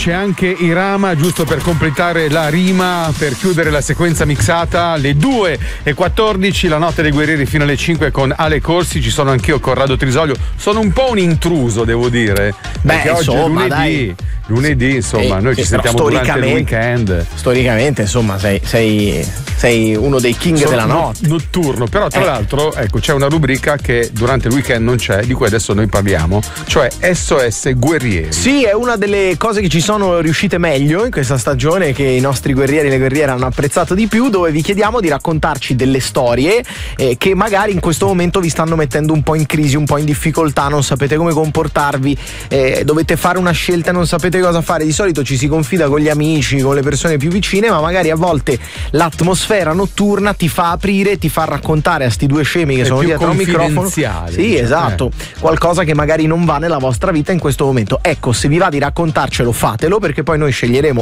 c'è anche Irama, giusto per completare la rima, per chiudere la sequenza mixata, alle 2:14, la notte dei guerrieri fino alle 5 con Ale Corsi. Ci sono anch'io, Corrado Trisolio. Sono un po' un intruso, devo dire. Beh, insomma, oggi è lunedì, insomma, noi ci sentiamo durante il weekend. Storicamente, insomma, sei uno dei king della notte. Notturno, però tra l'altro, ecco, c'è una rubrica che durante il weekend non c'è, di cui adesso noi parliamo, cioè SOS Guerrieri. Sì, è una delle cose che ci sono riuscite meglio in questa stagione, che i nostri guerrieri e le guerriere hanno apprezzato di più, dove vi chiediamo di raccontarci delle storie che magari in questo momento vi stanno mettendo un po' in crisi, un po' in difficoltà, non sapete come comportarvi, dovete fare una scelta e non sapete cosa fare. Di solito ci si confida con gli amici, con le persone più vicine, ma magari a volte l'atmosfera notturna ti fa aprire, ti fa raccontare a sti due scemi che sono dietro un microfono. Sì, esatto, qualcosa che magari non va nella vostra vita in questo momento. Ecco, se vi va di raccontarcelo, fatelo, perché poi noi sceglieremo